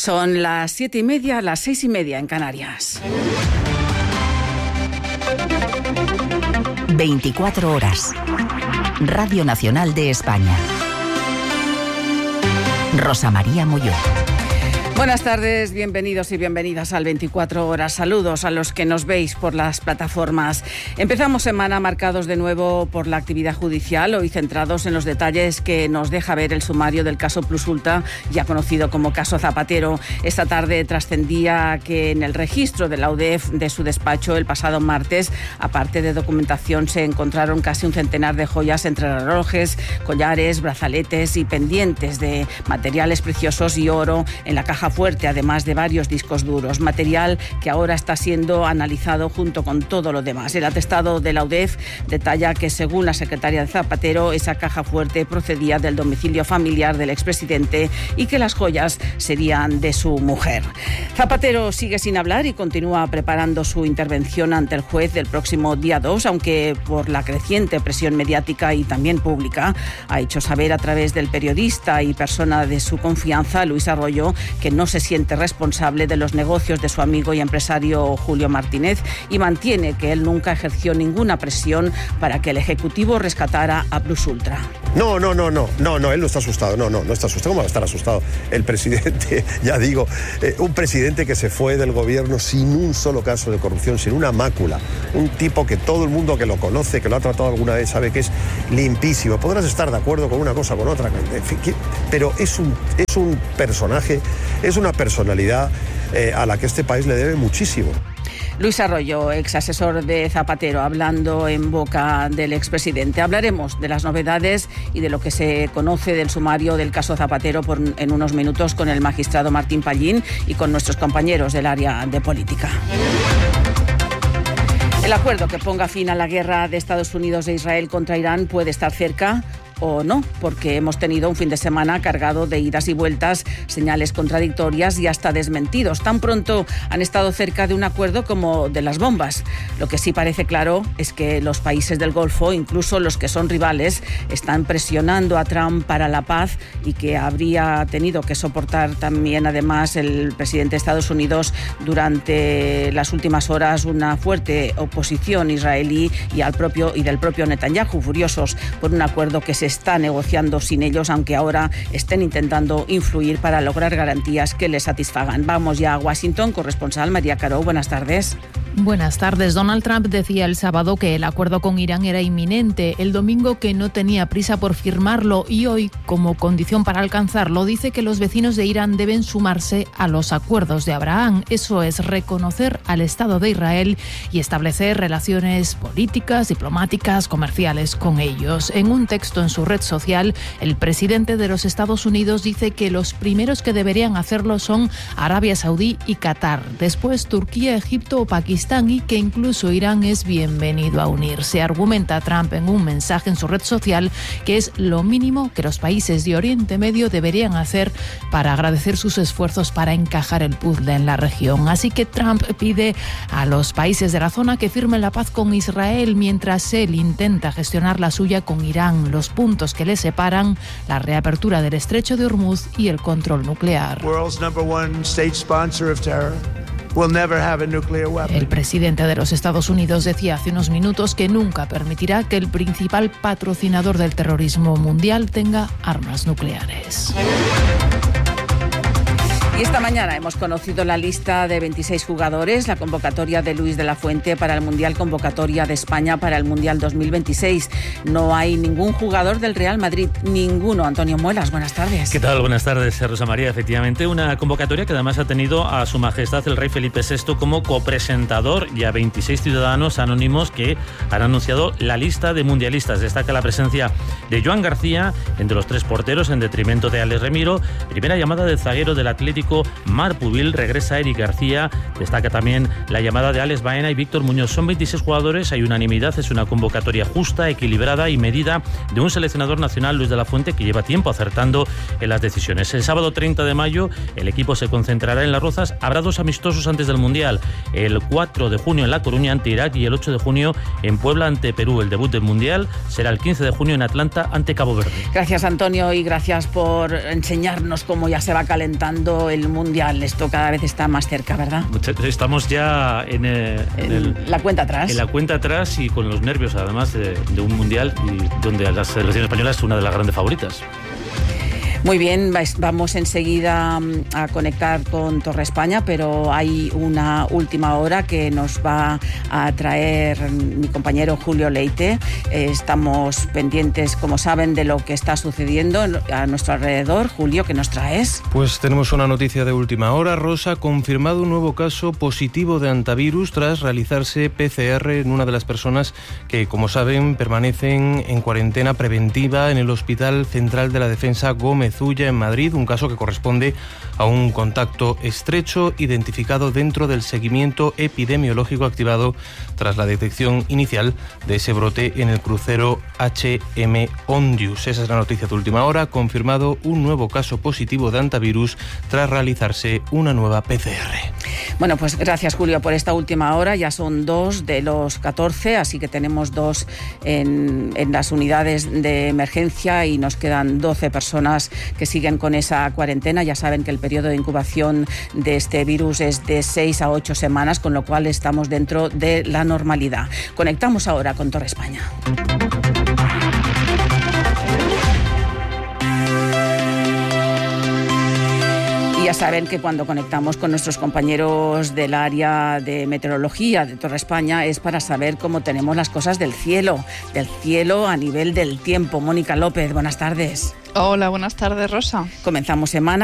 Son las 7:30, las 6:30 en Canarias. 24 horas. Radio Nacional de España. Rosa María Molló. Buenas tardes, bienvenidos y bienvenidas al 24 horas. Saludos a los que nos veis por las plataformas. Empezamos semana marcados de nuevo por la actividad judicial, hoy centrados en los detalles que nos deja ver el sumario del caso Plus Ultra, ya conocido como caso Zapatero. Esta tarde trascendía que en el registro de la UDEF de su despacho el pasado martes, aparte de documentación, se encontraron casi un centenar de joyas entre relojes, collares, brazaletes y pendientes de materiales preciosos y oro en la caja fuerte, además de varios discos duros, material que ahora está siendo analizado junto con todo lo demás. El atestado de la UDEF detalla que, según la secretaria de Zapatero, esa caja fuerte procedía del domicilio familiar del expresidente y que las joyas serían de su mujer. Zapatero sigue sin hablar y continúa preparando su intervención ante el juez del próximo día 2, aunque por la creciente presión mediática y también pública ha hecho saber a través del periodista y persona de su confianza, Luis Arroyo, que no se siente responsable de los negocios de su amigo y empresario Julio Martínez y mantiene que él nunca ejerció ninguna presión para que el Ejecutivo rescatara a Plus Ultra. No, él no está asustado, no está asustado. ¿Cómo va a estar asustado? El presidente, ya digo, un presidente que se fue del gobierno sin un solo caso de corrupción, sin una mácula, un tipo que todo el mundo que lo conoce, que lo ha tratado alguna vez, sabe que es limpísimo. Podrás estar de acuerdo con una cosa o con otra, pero es un personaje, es una personalidad a la que este país le debe muchísimo. Luis Arroyo, ex asesor de Zapatero, hablando en boca del expresidente. Hablaremos de las novedades y de lo que se conoce del sumario del caso Zapatero en unos minutos con el magistrado Martín Pallín y con nuestros compañeros del área de política. El acuerdo que ponga fin a la guerra de Estados Unidos e Israel contra Irán puede estar cerca o no, porque hemos tenido un fin de semana cargado de idas y vueltas, señales contradictorias y hasta desmentidos. Tan pronto han estado cerca de un acuerdo como de las bombas. Lo que sí parece claro es que los países del Golfo, incluso los que son rivales, están presionando a Trump para la paz y que habría tenido que soportar también, además, el presidente de Estados Unidos durante las últimas horas una fuerte oposición israelí y del propio Netanyahu, furiosos por un acuerdo que se está negociando sin ellos, aunque ahora estén intentando influir para lograr garantías que les satisfagan. Vamos ya a Washington, corresponsal María Caro, buenas tardes. Buenas tardes. Donald Trump decía el sábado que el acuerdo con Irán era inminente, el domingo que no tenía prisa por firmarlo y hoy, como condición para alcanzarlo, dice que los vecinos de Irán deben sumarse a los acuerdos de Abraham. Eso es reconocer al Estado de Israel y establecer relaciones políticas, diplomáticas, comerciales con ellos. En un texto en su red social, el presidente de los Estados Unidos dice que los primeros que deberían hacerlo son Arabia Saudí y Qatar, después Turquía, Egipto o Pakistán, y que incluso Irán es bienvenido a unirse. Argumenta Trump en un mensaje en su red social que es lo mínimo que los países de Oriente Medio deberían hacer para agradecer sus esfuerzos para encajar el puzzle en la región. Así que Trump pide a los países de la zona que firmen la paz con Israel mientras él intenta gestionar la suya con Irán. Los puntos que le separan: la reapertura del estrecho de Hormuz y el control nuclear. El presidente de los Estados Unidos decía hace unos minutos que nunca permitirá que el principal patrocinador del terrorismo mundial tenga armas nucleares. Y esta mañana hemos conocido la lista de 26 jugadores, la convocatoria de Luis de la Fuente para el Mundial, convocatoria de España para el Mundial 2026. No hay ningún jugador del Real Madrid, ninguno. Antonio Muelas, buenas tardes. ¿Qué tal? Buenas tardes, Rosa María. Efectivamente, una convocatoria que además ha tenido a Su Majestad el Rey Felipe VI como copresentador y a 26 ciudadanos anónimos que han anunciado la lista de mundialistas. Destaca la presencia de Joan García entre los tres porteros en detrimento de Alex Remiro. Primera llamada del zaguero del Atlético Marc Pubil, regresa Eric García. Destaca también la llamada de Alex Baena y Víctor Muñoz. Son 26 jugadores, hay unanimidad, es una convocatoria justa, equilibrada y medida de un seleccionador nacional, Luis de la Fuente, que lleva tiempo acertando en las decisiones. El sábado 30 de mayo el equipo se concentrará en Las Rozas. Habrá dos amistosos antes del Mundial, el 4 de junio en La Coruña ante Irak y el 8 de junio en Puebla ante Perú. El debut del Mundial será el 15 de junio en Atlanta ante Cabo Verde. Gracias, Antonio, y gracias por enseñarnos cómo ya se va calentando el Mundial. Esto cada vez está más cerca, ¿verdad? Estamos ya en la cuenta atrás. En la cuenta atrás y con los nervios, además, de un Mundial y donde la selección española es una de las grandes favoritas. Muy bien, vamos enseguida a conectar con Torre España, pero hay una última hora que nos va a traer mi compañero Julio Leite. Estamos pendientes, como saben, de lo que está sucediendo a nuestro alrededor. Julio, ¿qué nos traes? Pues tenemos una noticia de última hora. Rosa, confirmado un nuevo caso positivo de hantavirus tras realizarse PCR en una de las personas que, como saben, permanecen en cuarentena preventiva en el Hospital Central de la Defensa Gómez Ulla en Madrid, un caso que corresponde a un contacto estrecho identificado dentro del seguimiento epidemiológico activado tras la detección inicial de ese brote en el crucero HM Ondius. Esa es la noticia de última hora. Confirmado un nuevo caso positivo de hantavirus tras realizarse una nueva PCR. Bueno, pues gracias, Julio, por esta última hora. Ya son 2 de los 14, así que tenemos 2 en las unidades de emergencia y nos quedan 12 personas que siguen con esa cuarentena. Ya saben que el periodo de incubación de este virus es de 6 a 8 semanas, con lo cual estamos dentro de la normalidad. Conectamos ahora con Torre España. Y ya saben que cuando conectamos con nuestros compañeros del área de meteorología de Torre España es para saber cómo tenemos las cosas del cielo a nivel del tiempo. Mónica López, buenas tardes. Hola, buenas tardes, Rosa. Comenzamos semana.